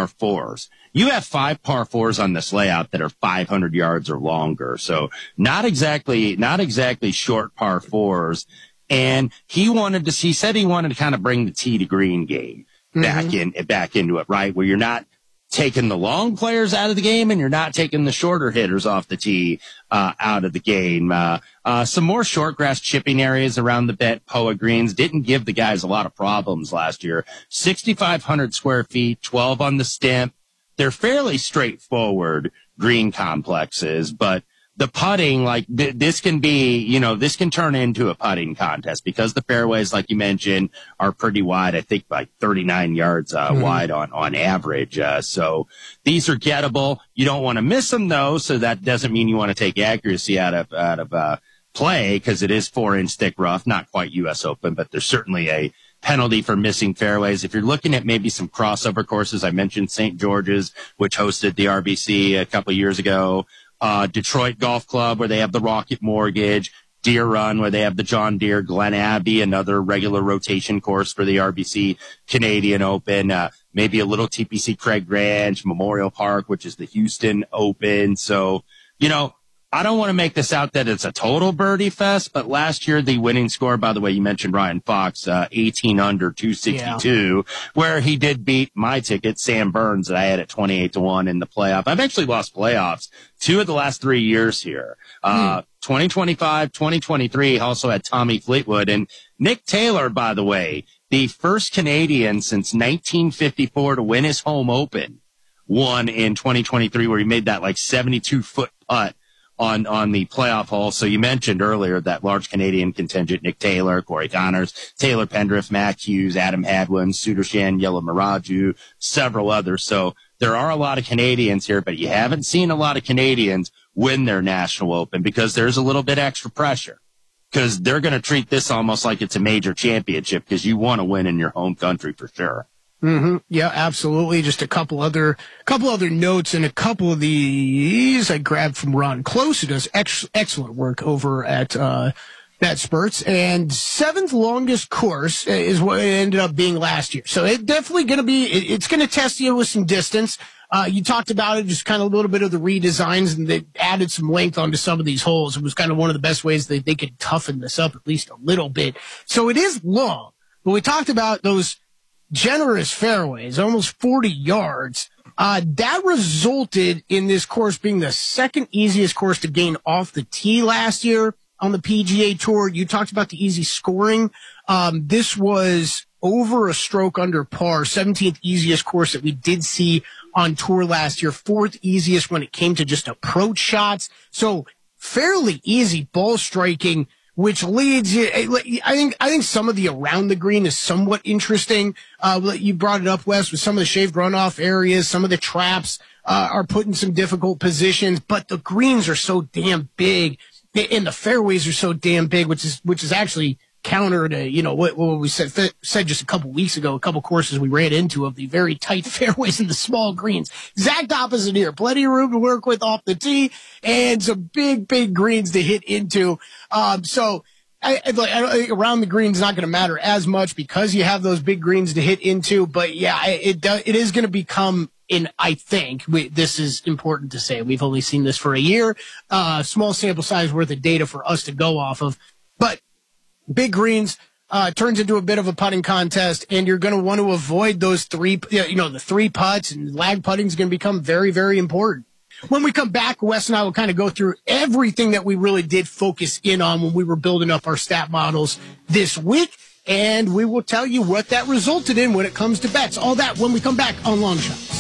par fours. You have 5 par fours on this layout that are 500 yards or longer. So not exactly short par fours. And he said he wanted to kind of bring the tee to green game back into it, right? Where you're not taking the long players out of the game and you're not taking the shorter hitters off the tee, out of the game. Some more short grass chipping areas around the Bet Poa greens didn't give the guys a lot of problems last year. 6,500 square feet, 12 on the stimp. They're fairly straightforward green complexes, but the putting, like this can turn into a putting contest because the fairways, like you mentioned, are pretty wide. I think like 39 yards wide on average. So these are gettable. You don't want to miss them though. So that doesn't mean you want to take accuracy out of play because it is 4-inch thick rough, not quite U.S. Open, but there's certainly a penalty for missing fairways. If you're looking at maybe some crossover courses, I mentioned St. George's, which hosted the RBC a couple of years ago. Detroit Golf Club, where they have the Rocket Mortgage, Deer Run, where they have the John Deere, Glen Abbey, another regular rotation course for the RBC Canadian Open, maybe a little TPC Craig Ranch, Memorial Park, which is the Houston Open. So, I don't want to make this out that it's a total birdie fest, but last year the winning score, by the way, you mentioned Ryan Fox, 18 under 262, where he did beat my ticket, Sam Burns, that I had at 28-1 in the playoff. I've actually lost playoffs 2 of the last 3 years here. 2025, 2023 also had Tommy Fleetwood and Nick Taylor, by the way, the first Canadian since 1954 to win his home open, won in 2023 where he made that like 72-foot putt on the playoff hole. So you mentioned earlier that large Canadian contingent, Nick Taylor, Corey Connors, Taylor Pendriff, Matt Hughes, Adam Hadwin, Sudarshan, Yella Miraju, several others. So there are a lot of Canadians here, but you haven't seen a lot of Canadians win their National Open because there's a little bit extra pressure because they're going to treat this almost like it's a major championship because you want to win in your home country for sure. Yeah, absolutely. Just a couple other notes, and a couple of these I grabbed from Ron Close, who does excellent work over at BetSperts. And 7th longest course is what it ended up being last year. So it definitely going to be, it's going to test you with some distance. You talked about it, just kind of a little bit of the redesigns, and they added some length onto some of these holes. It was kind of one of the best ways that they could toughen this up at least a little bit. So it is long, but we talked about those generous fairways, almost 40 yards. That resulted in this course being the 2nd easiest course to gain off the tee last year on the PGA Tour. You talked about the easy scoring. This was over a stroke under par, 17th easiest course that we did see on tour last year, 4th easiest when it came to just approach shots. So fairly easy ball striking, which leads you, I think some of the around the green is somewhat interesting. You brought it up, Wes, with some of the shaved runoff areas, some of the traps, are put in some difficult positions, but the greens are so damn big and the fairways are so damn big, which is actually counter to, what we said just a couple weeks ago, a couple courses we ran into of the very tight fairways and the small greens. Exact opposite here. Plenty of room to work with off the tee and some big greens to hit into. So I think around the green is not going to matter as much because you have those big greens to hit into. But yeah, it is going to become, I think this is important to say. We've only seen this for a year, small sample size worth of data for us to go off of, but big greens turns into a bit of a putting contest, and you're going to want to avoid those the 3 putts, and lag putting is going to become very, very important. When we come back, Wes and I will kind of go through everything that we really did focus in on when we were building up our stat models this week, and we will tell you what that resulted in when it comes to bets. All that when we come back on Long Shots.